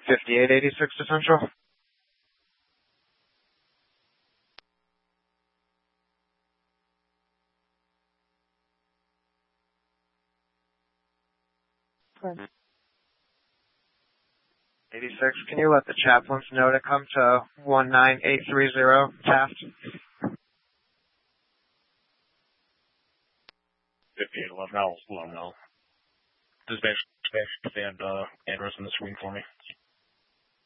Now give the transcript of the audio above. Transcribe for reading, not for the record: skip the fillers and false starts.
5886 to Central. Correct. 86, can you let the chaplains know to come to 19830 Taft? 5811, I'll let them know. Just basically stand address on the screen for me.